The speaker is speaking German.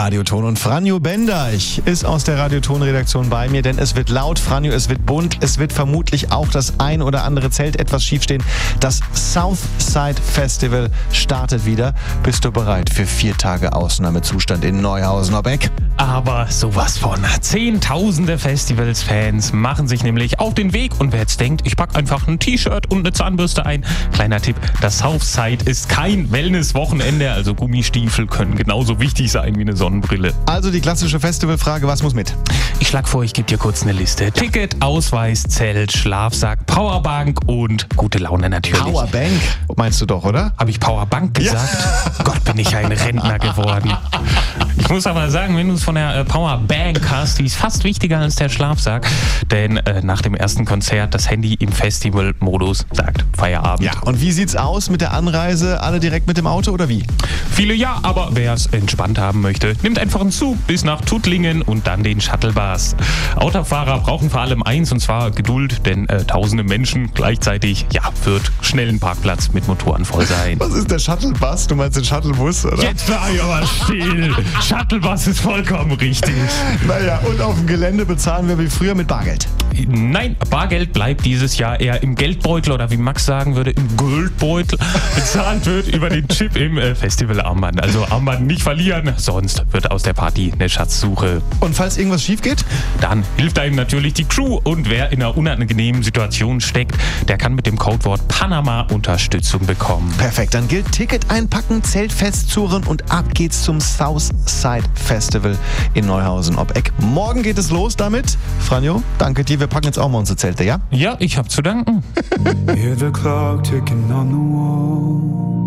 Radioton. Und Franjo Bendeich ist aus der Radioton-Redaktion bei mir, denn es wird laut, Franjo, es wird bunt, es wird vermutlich auch das ein oder andere Zelt etwas schiefstehen. Das Southside Festival startet wieder. Bist du bereit für 4 Tage Ausnahmezustand in Neuhausen-Obbeck? Aber sowas von. Zehntausende Festivals-Fans machen sich nämlich auf den Weg. Und wer jetzt denkt, ich packe einfach ein T-Shirt und eine Zahnbürste ein. Kleiner Tipp, das Southside ist kein Wellness-Wochenende. Also Gummistiefel können genauso wichtig sein wie eine Sonnenbrille. Also die klassische Festivalfrage, was muss mit? Ich schlage vor, ich gebe dir kurz eine Liste. Ticket, Ausweis, Zelt, Schlafsack, Powerbank und gute Laune natürlich. Powerbank? Meinst du doch, oder? Habe ich Powerbank gesagt? Ja. Gott, bin ich ein Rentner geworden. Ich muss aber sagen, wenn du es von der Powerbank hast, die ist fast wichtiger als der Schlafsack. Denn nach dem ersten Konzert das Handy im Festival-Modus sagt Feierabend. Ja, und wie sieht's aus mit der Anreise? Alle direkt mit dem Auto oder wie? Viele ja, aber wer es entspannt haben möchte, nimmt einfach einen Zug bis nach Tuttlingen und dann den Shuttlebus. Autofahrer brauchen vor allem eins, und zwar Geduld, denn tausende Menschen gleichzeitig, wird schnell ein Parkplatz mit Motoren voll sein. Was ist der Shuttlebus? Du meinst den Shuttlebus, oder? Jetzt war ich aber still. Shuttlebus ist vollkommen richtig. Naja, und auf dem Gelände bezahlen wir wie früher mit Bargeld. Nein, Bargeld bleibt dieses Jahr eher im Geldbeutel oder wie Max sagen würde, im Goldbeutel. Bezahlt wird über den Chip im Festivalarmband. Also Armband nicht verlieren, sonst wird aus der Party eine Schatzsuche. Und falls irgendwas schief geht? Dann hilft einem natürlich die Crew. Und wer in einer unangenehmen Situation steckt, der kann mit dem Codewort Panama Unterstützung bekommen. Perfekt, dann gilt Ticket einpacken, Zelt festzurren und ab geht's zum Southside Festival in Neuhausen-Obbeck. Morgen geht es los damit. Franjo, danke dir. Wir packen jetzt auch mal unsere Zelte, ja? Ja, ich hab zu danken. Hear the clock ticking on the wall.